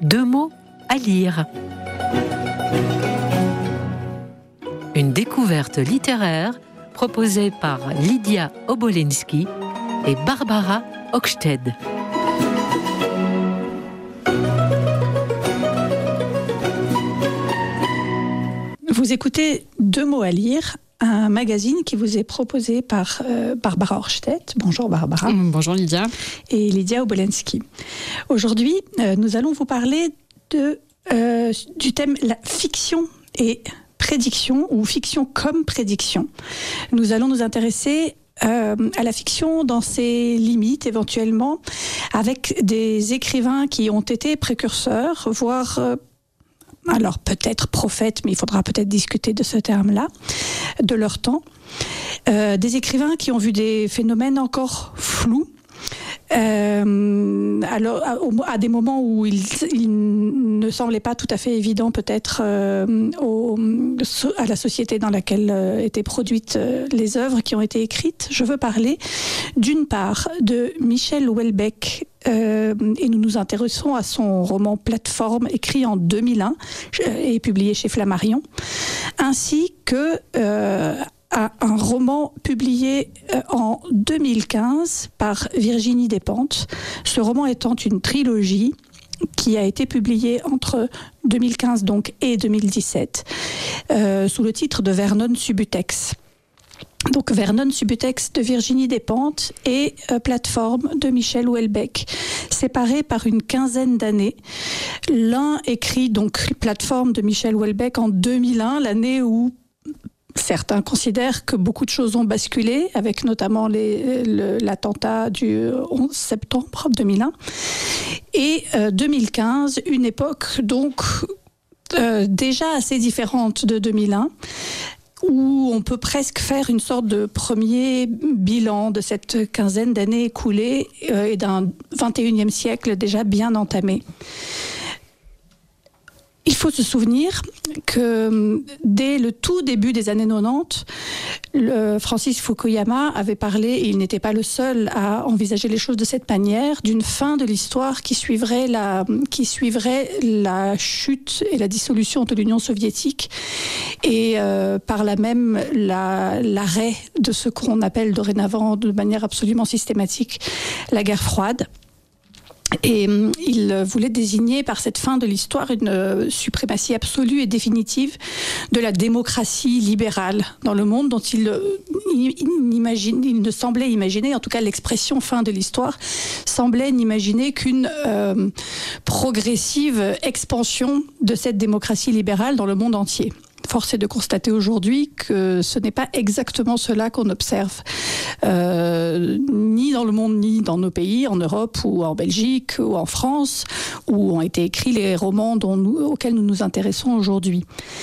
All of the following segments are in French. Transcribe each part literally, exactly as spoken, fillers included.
Deux mots à lire. Une découverte littéraire proposée par Lydia Obolensky et Barbara Hochstedt. Vous écoutez Deux mots à lire, un magazine qui vous est proposé par euh, Barbara Hochstedt. Bonjour Barbara. Bonjour Lydia. Et Lydia Obolensky. Aujourd'hui, euh, nous allons vous parler de, euh, du thème la fiction et prédiction, ou fiction comme prédiction. Nous allons nous intéresser Euh, à la fiction dans ses limites éventuellement, avec des écrivains qui ont été précurseurs, voire euh, alors peut-être prophètes, mais il faudra peut-être discuter de ce terme-là, de leur temps. Euh, des écrivains qui ont vu des phénomènes encore flous, Euh, alors, à, à des moments où il, il ne semblait pas tout à fait évident peut-être euh, au, à la société dans laquelle euh, étaient produites euh, les œuvres qui ont été écrites. Je veux parler d'une part de Michel Houellebecq, euh, et nous nous intéressons à son roman Plateforme, écrit en deux mille un et publié chez Flammarion, ainsi que euh, à un roman publié en deux mille quinze par Virginie Despentes. Ce roman étant une trilogie qui a été publiée entre deux mille quinze donc et deux mille dix-sept euh, sous le titre de Vernon Subutex. Donc Vernon Subutex de Virginie Despentes et euh, Plateforme de Michel Houellebecq, séparés par une quinzaine d'années. L'un écrit donc Plateforme de Michel Houellebecq en deux mille un, l'année où certains considèrent que beaucoup de choses ont basculé, avec notamment les, le, l'attentat du onze septembre deux mille un. Et euh, deux mille quinze, une époque donc euh, déjà assez différente de deux mille un, où on peut presque faire une sorte de premier bilan de cette quinzaine d'années écoulées euh, et d'un vingt et unième siècle déjà bien entamé. Il faut se souvenir que dès le tout début des années quatre-vingt-dix, le Francis Fukuyama avait parlé, et il n'était pas le seul à envisager les choses de cette manière, d'une fin de l'histoire qui suivrait la, qui suivrait la chute et la dissolution de l'Union soviétique, et euh, par là même la, l'arrêt de ce qu'on appelle dorénavant de manière absolument systématique la guerre froide. Et euh, il voulait désigner par cette fin de l'histoire une euh, suprématie absolue et définitive de la démocratie libérale dans le monde, dont il, euh, il, il, imagine, il ne semblait imaginer, en tout cas l'expression fin de l'histoire, semblait n'imaginer qu'une euh, progressive expansion de cette démocratie libérale dans le monde entier. Force est de constater aujourd'hui que ce n'est pas exactement cela qu'on observe, euh, ni dans le monde, ni dans nos pays, en Europe ou en Belgique ou en France, où ont été écrits les romans dont nous, auxquels nous nous intéressons aujourd'hui.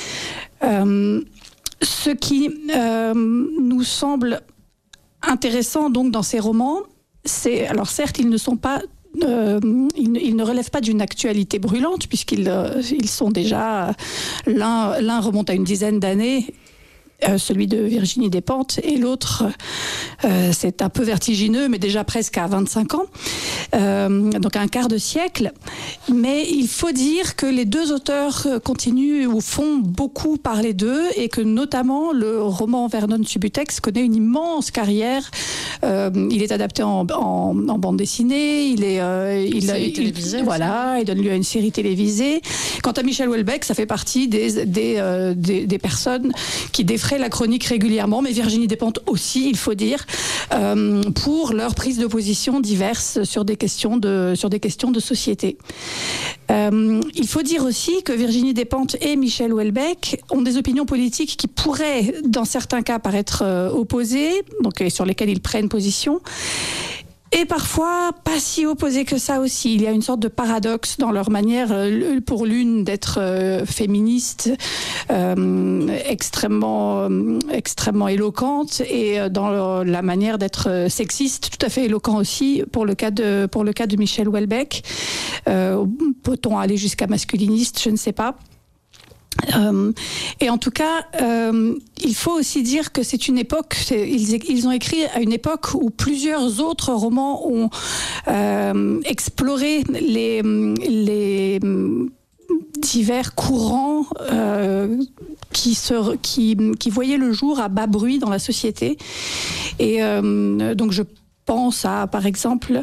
Euh, ce qui euh, nous semble intéressant donc dans ces romans, c'est, alors certes, ils ne sont pas Euh, ils, ils ne relèvent pas d'une actualité brûlante, puisqu'ils euh, ils sont déjà, l'un, l'un remonte à une dizaine d'années, euh, celui de Virginie Despentes, et l'autre, euh, c'est un peu vertigineux, mais déjà presque à vingt-cinq ans, euh, donc un quart de siècle. Mais il faut dire que les deux auteurs continuent ou font beaucoup parler d'eux, et que notamment le roman Vernon Subutex connaît une immense carrière. Euh, il est adapté en, en, en bande dessinée, il est, euh, il, série il, télévisée, il voilà, il donne lieu à une série télévisée. Quant à Michel Houellebecq, ça fait partie des des, euh, des, des personnes qui défraient la chronique régulièrement, mais Virginie Despentes aussi, il faut dire, euh, pour leurs prises de position diverses sur des questions de sur des questions de société. Euh, il faut dire aussi que Virginie Despentes et Michel Houellebecq ont des opinions politiques qui pourraient, dans certains cas, paraître euh, opposées, donc et sur lesquelles ils prennent position. Et parfois, pas si opposés que ça aussi. Il y a une sorte de paradoxe dans leur manière, pour l'une, d'être euh, féministe, euh, extrêmement, euh, extrêmement éloquente, et dans leur, la manière d'être sexiste, tout à fait éloquent aussi, pour le cas de, pour le cas de Michel Houellebecq. Euh, peut-on aller jusqu'à masculiniste ? Je ne sais pas. Euh, et en tout cas, euh, il faut aussi dire que c'est une époque, c'est, ils, ils ont écrit à une époque où plusieurs autres romans ont euh, exploré les, les divers courants euh, qui, se, qui, qui voyaient le jour à bas bruit dans la société. Et euh, donc je pense à, par exemple,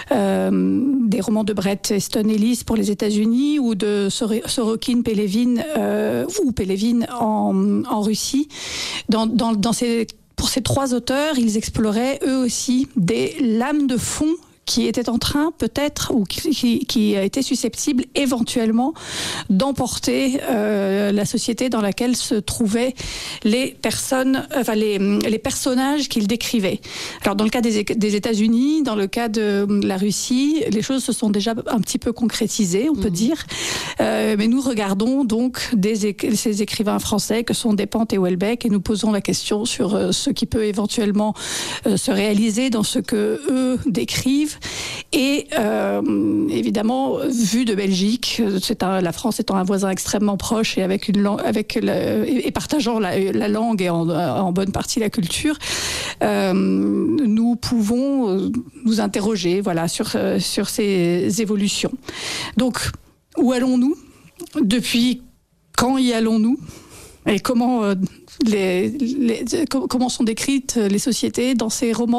euh, des romans de Bret Easton Ellis pour les États-Unis ou de Sorokin Pelevin euh, ou Pelevin en, en Russie. Dans, dans, dans ces, pour ces trois auteurs, ils exploraient eux aussi des lames de fond qui était en train peut-être, ou qui, qui a été susceptible éventuellement d'emporter euh, la société dans laquelle se trouvaient les personnes, enfin les, les personnages qu'ils décrivaient. Alors dans le cas des, des États-Unis, dans le cas de la Russie, les choses se sont déjà un petit peu concrétisées, on peut mmh. dire. Euh, mais nous regardons donc des, ces écrivains français que sont Despentes et Houellebecq et nous posons la question sur euh, ce qui peut éventuellement euh, se réaliser dans ce que eux décrivent. Et euh, évidemment, vu de Belgique, c'est un, la France étant un voisin extrêmement proche et avec une langue, avec la, et partageant la, la langue et en, en bonne partie la culture, euh, nous pouvons nous interroger, voilà, sur sur ces évolutions. Donc, où allons-nous ? Depuis quand y allons-nous ? Et comment euh, les, les, comment sont décrites les sociétés dans ces romans ?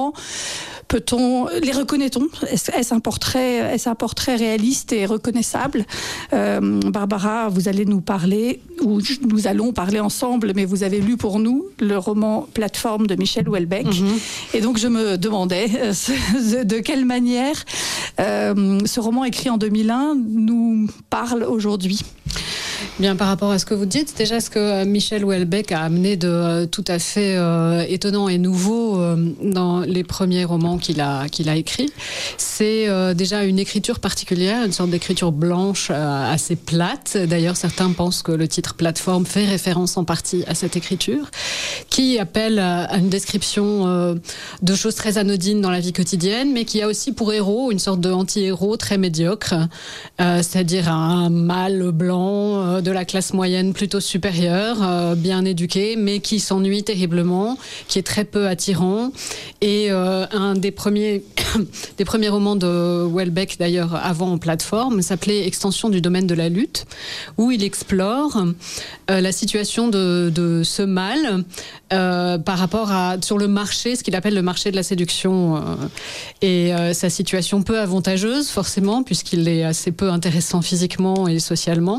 Peut-on les reconnaît-on ? Est-ce, est-ce un portrait, est-ce un portrait réaliste et reconnaissable ? euh, Barbara, vous allez nous parler, ou nous allons parler ensemble, mais vous avez lu pour nous le roman Plateforme de Michel Houellebecq, mm-hmm. et donc je me demandais euh, de quelle manière euh, ce roman écrit en deux mille un nous parle aujourd'hui. Bien, par rapport à ce que vous dites, déjà ce que Michel Houellebecq a amené de euh, tout à fait euh, étonnant et nouveau euh, dans les premiers romans qu'il a, qu'il a écrits, c'est euh, déjà une écriture particulière, une sorte d'écriture blanche euh, assez plate. D'ailleurs, certains pensent que le titre Plateforme fait référence en partie à cette écriture, qui appelle à une description euh, de choses très anodines dans la vie quotidienne, mais qui a aussi pour héros une sorte de anti-héros très médiocre, euh, c'est-à-dire un mâle blanc euh, de la classe moyenne plutôt supérieure, euh, bien éduqué, mais qui s'ennuie terriblement, qui est très peu attirant. Et euh, un des premiers, des premiers romans de Houellebecq, d'ailleurs, avant Plateforme, s'appelait Extension du domaine de la lutte, où il explore euh, la situation de, de ce mâle euh, par rapport à, sur le marché, ce qu'il appelle le marché de la séduction, euh, et euh, sa situation peu avantageuse, forcément, puisqu'il est assez peu intéressant physiquement et socialement.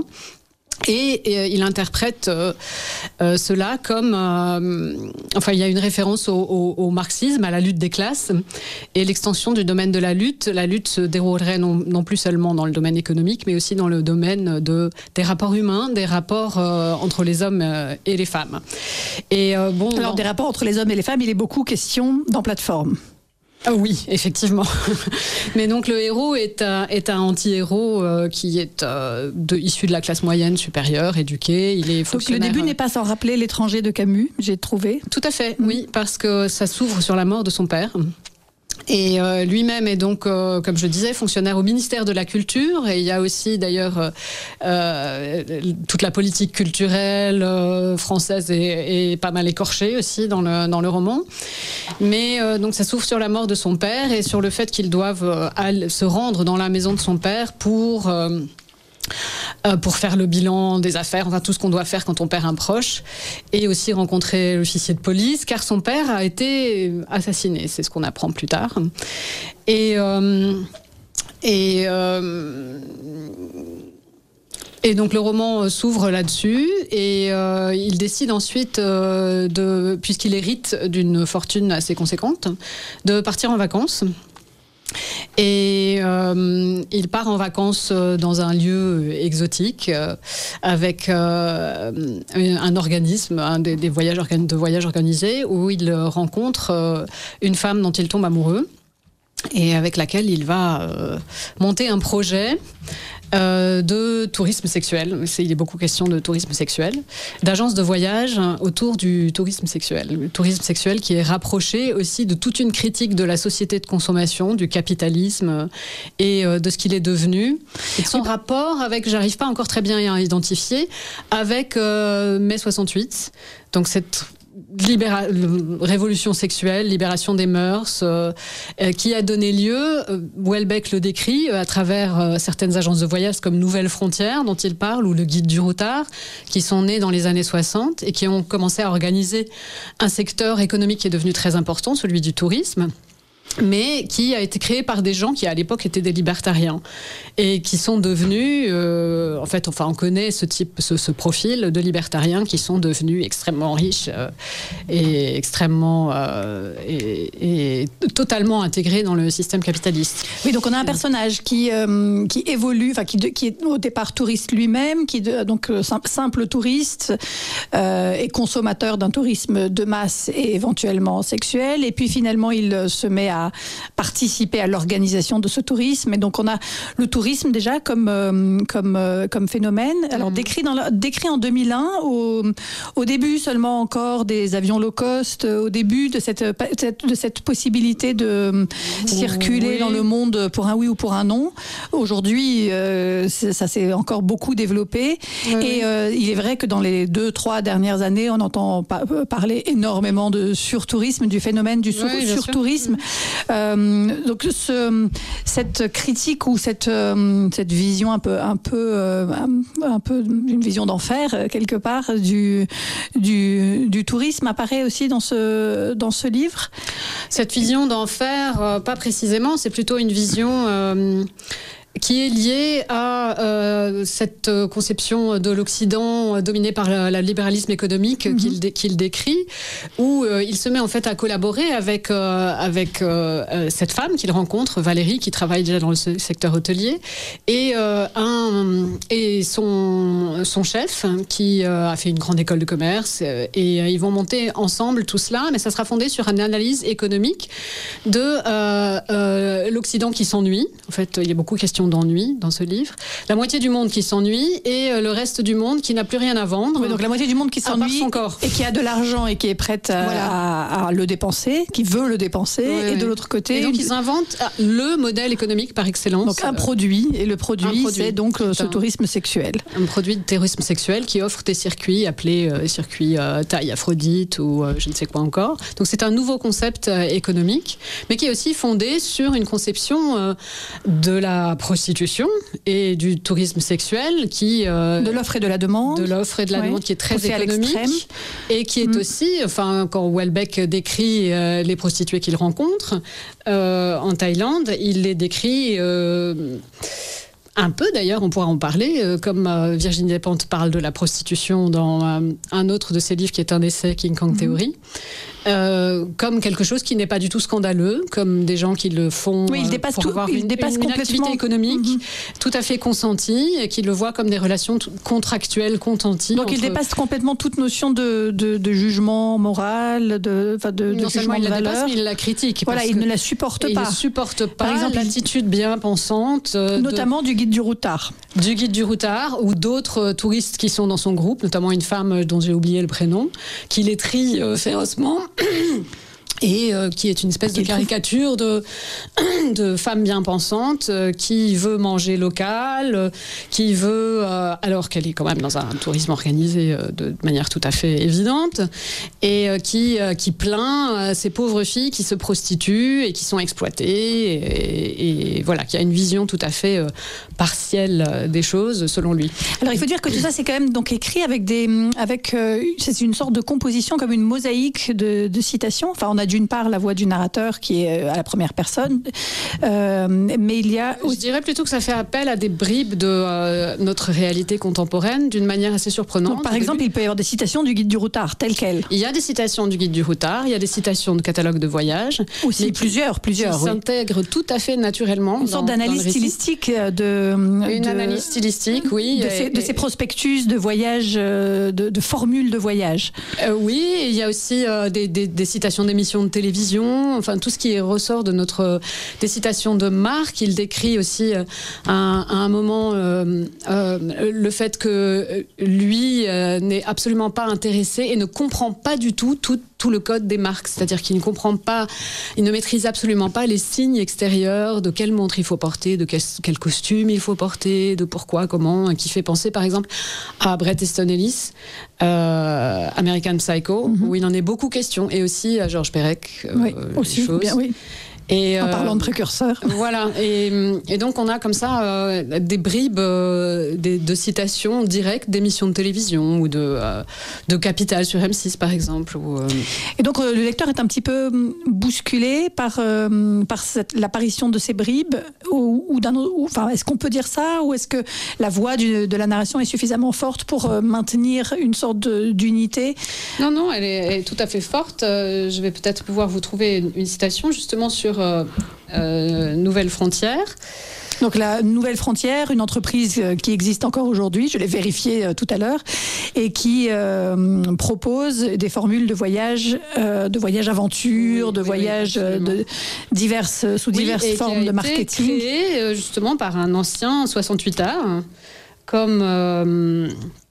Et, et il interprète euh, euh, cela comme... Euh, enfin, il y a une référence au, au, au marxisme, à la lutte des classes. Et l'extension du domaine de la lutte, la lutte se déroulerait non, non plus seulement dans le domaine économique, mais aussi dans le domaine de, des rapports humains, des rapports euh, entre les hommes euh, et les femmes. Et, euh, bon, Alors, dans... des rapports entre les hommes et les femmes, il est beaucoup question dans Plateforme. Ah oui, effectivement. Mais donc le héros est un, est un anti-héros euh, qui est euh, de, issu de la classe moyenne supérieure, éduqué. Il est fonctionnaire. Donc le début n'est pas sans rappeler L'étranger de Camus, j'ai trouvé. Tout à fait, mmh. oui, parce que ça s'ouvre sur la mort de son père. Et euh, lui-même est donc, euh, comme je disais, fonctionnaire au ministère de la Culture. Et il y a aussi, d'ailleurs, euh, euh, toute la politique culturelle euh, française est, est pas mal écorchée aussi dans le, dans le roman. Mais euh, donc ça s'ouvre sur la mort de son père et sur le fait qu'ils doivent euh, aller, se rendre dans la maison de son père pour... Euh, Euh, pour faire le bilan des affaires, enfin tout ce qu'on doit faire quand on perd un proche, et aussi rencontrer l'officier de police, car son père a été assassiné, c'est ce qu'on apprend plus tard. Et, euh, et, euh, et donc le roman s'ouvre là-dessus, et euh, il décide ensuite, euh, de, puisqu'il hérite d'une fortune assez conséquente, de partir en vacances. Et euh, il part en vacances dans un lieu exotique euh, avec euh, un organisme, un des, des voyages, de voyages organisés, où il rencontre euh, une femme dont il tombe amoureux et avec laquelle il va euh, monter un projet Euh, de tourisme sexuel, c'est, il est beaucoup question de tourisme sexuel, d'agences de voyage autour du tourisme sexuel. Le tourisme sexuel qui est rapproché aussi de toute une critique de la société de consommation, du capitalisme et euh, de ce qu'il est devenu, et de son oui. rapport avec, j'arrive pas encore très bien à identifier, avec euh, mai soixante-huit, donc cette Libéra- révolution sexuelle, libération des mœurs, euh, euh, qui a donné lieu, euh, Houellebecq le décrit, euh, à travers euh, certaines agences de voyage comme Nouvelles Frontières, dont il parle, ou le Guide du Routard, qui sont nés dans les années soixante et qui ont commencé à organiser un secteur économique qui est devenu très important, celui du tourisme, mais qui a été créé par des gens qui à l'époque étaient des libertariens et qui sont devenus, euh, en fait, enfin, on connaît ce type, ce, ce profil de libertariens qui sont devenus extrêmement riches euh, et extrêmement euh, et, et totalement intégrés dans le système capitaliste. Oui, donc on a un personnage qui euh, qui évolue, enfin qui, qui est au départ touriste lui-même, qui donc simple touriste euh, et consommateur d'un tourisme de masse et éventuellement sexuel, et puis finalement il se met à participer à l'organisation de ce tourisme. Et donc on a le tourisme déjà comme euh, comme euh, comme phénomène. Alors mmh. décrit dans la, décrit en deux mille un, au au début seulement encore des avions low cost, au début de cette de cette possibilité de circuler oui. dans le monde pour un oui ou pour un non. Aujourd'hui, euh, ça s'est encore beaucoup développé. Oui. Et euh, il est vrai que dans les deux trois dernières années, on entend pa- parler énormément de surtourisme, du phénomène du sur- oui, surtourisme. Euh, donc ce, cette critique ou cette euh, cette vision un peu un peu euh, un, un peu une vision d'enfer quelque part du du du tourisme apparaît aussi dans ce dans ce livre. Cette vision d'enfer, euh, pas précisément, c'est plutôt une vision euh, qui est liée à euh, cette conception de l'Occident dominée par le, le libéralisme économique mm-hmm. qu'il, dé, qu'il décrit, où euh, il se met en fait à collaborer avec, euh, avec euh, cette femme qu'il rencontre, Valérie, qui travaille déjà dans le secteur hôtelier, et, euh, un, et son, son chef, qui euh, a fait une grande école de commerce, et euh, ils vont monter ensemble tout cela, mais ça sera fondé sur une analyse économique de euh, euh, l'Occident qui s'ennuie. En fait, il y a beaucoup de questions d'ennui dans ce livre. La moitié du monde qui s'ennuie et le reste du monde qui n'a plus rien à vendre. Oui, donc la moitié du monde qui s'ennuie son corps. Et qui a de l'argent et qui est prête à, voilà. à, à le dépenser, qui veut le dépenser. Oui, et oui. de l'autre côté... Et donc ils inventent le modèle économique par excellence. Donc un produit. Et le produit, produit. c'est donc ce tourisme sexuel. Un produit de tourisme sexuel qui offre des circuits appelés euh, circuits euh, taille Aphrodite ou euh, je ne sais quoi encore. Donc c'est un nouveau concept euh, économique, mais qui est aussi fondé sur une conception euh, de la prostitution et du tourisme sexuel qui euh, de l'offre et de la demande de l'offre et de la oui. demande qui est très Poussé économique et qui est mmh. aussi, enfin quand Houellebecq décrit euh, les prostituées qu'il rencontre euh, en Thaïlande, il les décrit euh, un peu d'ailleurs, on pourra en parler, euh, comme euh, Virginie Despentes parle de la prostitution dans euh, un autre de ses livres qui est un essai, King Kong mmh. Theory, euh, comme quelque chose qui n'est pas du tout scandaleux, comme des gens qui le font oui, il dépasse pour tout, avoir il une, dépasse une, une activité économique mmh. tout à fait consentie et qui le voit comme des relations t- contractuelles consenties. Donc entre... il dépasse complètement toute notion de, de, de jugement moral, de, de, de non jugement il de la valeur. Dépasse, mais il la critique. Voilà, il ne la supporte pas. Il ne supporte pas Par exemple, l'attitude bien pensante. Euh, notamment de... du guide du Routard. Du guide du Routard ou d'autres touristes qui sont dans son groupe, notamment une femme dont j'ai oublié le prénom, qui les trie euh, férocement. Et euh, qui est une espèce de caricature de, de femme bien pensante euh, qui veut manger local, euh, qui veut, euh, alors qu'elle est quand même dans un tourisme organisé euh, de, de manière tout à fait évidente, et euh, qui, euh, qui plaint euh, ces pauvres filles qui se prostituent et qui sont exploitées, et, et voilà, qui a une vision tout à fait euh, partielle euh, des choses, selon lui. Alors il faut dire que tout ça, c'est quand même donc écrit avec des, avec, euh, c'est une sorte de composition comme une mosaïque de, de citations. Enfin, on a d'une part la voix du narrateur qui est à la première personne, euh, mais il y a... Je dirais plutôt que ça fait appel à des bribes de euh, notre réalité contemporaine d'une manière assez surprenante. Donc, par exemple, il peut y avoir des citations du guide du Routard, telles quelles. Il y a des citations du guide du Routard, il y a des citations de catalogue de voyage. Aussi, mais plusieurs, plusieurs. Qui oui. s'intègrent tout à fait naturellement. Une dans, sorte d'analyse stylistique de... Une de, analyse stylistique, oui. De, et, ces, de ces prospectus de voyage, de, de formules de voyage. Euh, oui, il y a aussi euh, des, des, des citations d'émissions d'émissions de télévision, enfin tout ce qui ressort de notre des citations de Marc. Il décrit aussi euh, à, à un moment euh, euh, le fait que lui euh, n'est absolument pas intéressé et ne comprend pas du tout tout tout le code des marques, c'est-à-dire qu'il ne comprend pas, il ne maîtrise absolument pas les signes extérieurs de quelle montre il faut porter, de quel, quel costume il faut porter, de pourquoi, comment, qui fait penser par exemple à Bret Easton Ellis, euh, American Psycho, mm-hmm. où il en est beaucoup question, et aussi à Georges Perec. Euh, oui, aussi, bien, oui. Et, en euh, parlant de précurseurs. Voilà, et, et donc on a comme ça euh, des bribes euh, des, de citations directes d'émissions de télévision ou de, euh, de Capital sur M six par exemple. Ou, euh... Et donc euh, le lecteur est un petit peu bousculé par, euh, par cette, l'apparition de ces bribes ou, ou d'un ou, enfin, est-ce qu'on peut dire ça, ou est-ce que la voix du, de la narration est suffisamment forte pour euh, maintenir une sorte de, d'unité? Non, non, elle est, elle est tout à fait forte. Euh, je vais peut-être pouvoir vous trouver une, une citation justement sur Euh, euh, Nouvelle Frontière. Donc la Nouvelle Frontière, une entreprise qui existe encore aujourd'hui, je l'ai vérifié euh, tout à l'heure, et qui euh, propose des formules de voyage, euh, de voyage aventure, oui, de oui, voyage oui, de diverses, sous oui, diverses formes de marketing. Qui a été créé justement par un ancien soixante-huit art, comme... Euh,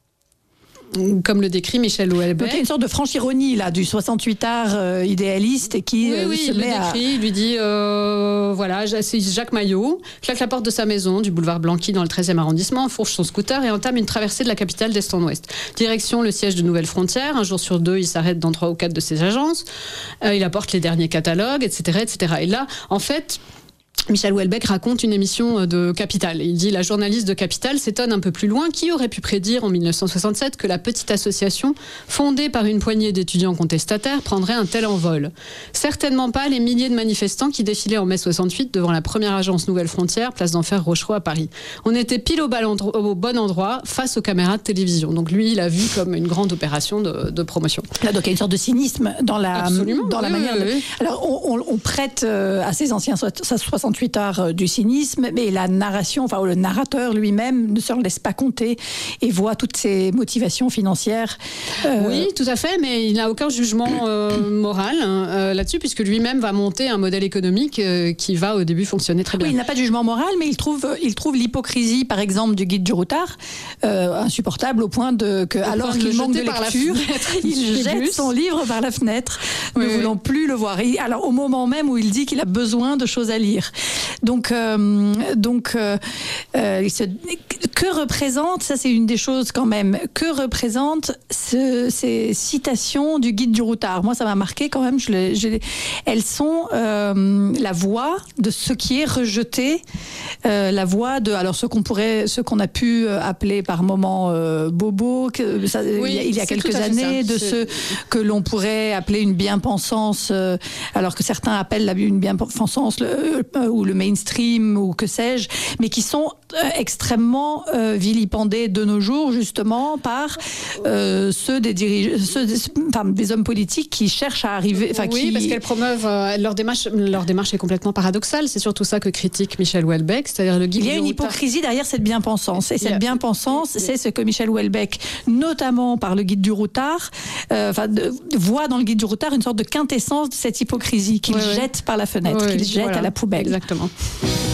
comme le décrit Michel Houellebecq. Donc il y a une sorte de franche ironie là du soixante-huit art euh, idéaliste et qui oui, euh, oui, se il met le décrit, à... il lui dit euh, voilà, c'est Jacques Maillot claque la porte de sa maison du boulevard Blanqui dans le treizième arrondissement, fourche son scooter et entame une traversée de la capitale d'est en ouest. Direction le siège de Nouvelle Frontière. Un jour sur deux, il s'arrête dans trois ou quatre de ses agences. Euh, il apporte les derniers catalogues, et cetera, et cetera. Et là, en fait, Michel Houellebecq raconte une émission de Capital. Il dit « La journaliste de Capital s'étonne un peu plus loin. Qui aurait pu prédire en dix-neuf cent soixante-sept que la petite association, fondée par une poignée d'étudiants contestataires, prendrait un tel envol? Certainement pas les milliers de manifestants qui défilaient en mai soixante-huit devant la première agence Nouvelle Frontière, place d'Enfer Rochereau à Paris. On était pile au, au bon endroit, face aux caméras de télévision. » Donc lui, il a vu comme une grande opération de, de promotion. Là, donc il y a une sorte de cynisme dans la, Absolument, dans la oui, manière oui, de... oui. Alors on, on, on prête euh, à ces anciens soixante-huit art du cynisme, mais la narration, enfin le narrateur lui-même ne se laisse pas compter et voit toutes ses motivations financières. Euh... Oui, tout à fait, mais il n'a aucun jugement euh, moral euh, là-dessus, puisque lui-même va monter un modèle économique euh, qui va au début fonctionner très bien. Oui, il n'a pas de jugement moral, mais il trouve, il trouve l'hypocrisie, par exemple, du guide du routard euh, insupportable au point de que, au alors qu'il manque de lecture, il jette son livre par la fenêtre, oui, ne oui. voulant plus le voir. Et alors au moment même où il dit qu'il a besoin de choses à lire. Donc, euh, donc euh, euh, se, que représente, ça c'est une des choses quand même, que représente ce, ces citations du guide du routard? Moi ça m'a marqué quand même, je l'ai, je l'ai, elles sont euh, la voix de ce qui est rejeté, euh, la voix de, alors ce qu'on pourrait, ce qu'on a pu appeler par moments euh, bobo, que, ça, oui, il y a, il y a quelques années, ça. de c'est... ce que l'on pourrait appeler une bien-pensance, euh, alors que certains appellent la, une bien-pensance le, euh, ou le mainstream ou que sais-je, mais qui sont euh, extrêmement euh, vilipendés de nos jours justement par euh, ceux des dirigeants, ceux des, enfin, des hommes politiques qui cherchent à arriver. Oui, qui... parce qu'elles promeuvent euh, leur démarche. Leur démarche est complètement paradoxale. C'est surtout ça que critique Michel Houellebecq, c'est-à-dire le guide. Il y a une hypocrisie derrière cette bien-pensance, et cette a... bien-pensance, c'est ce que Michel Houellebecq, notamment par le guide du routard, euh, enfin, de, voit dans le guide du routard une sorte de quintessence de cette hypocrisie qu'il oui, jette oui. par la fenêtre, oui, qu'il jette voilà. à la poubelle. Exactement.